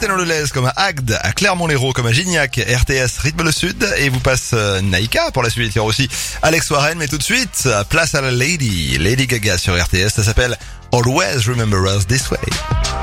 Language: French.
Gaëtan Lelez comme à Agde, à Clermont-Lérault comme à Gignac, RTS Rythme le Sud, et vous passe Naïka pour la suite. Il y aura aussi Alex Warren, mais tout de suite, place à la Lady Gaga sur RTS, ça s'appelle Always Remember Us This Way.